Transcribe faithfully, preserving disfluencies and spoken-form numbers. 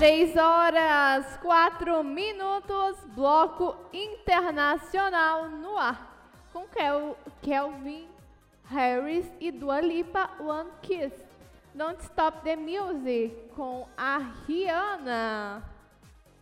três horas, quatro minutos, bloco internacional no ar, com Kel Calvin Harris e Dua Lipa, One Kiss. Don't Stop the Music, com a Rihanna.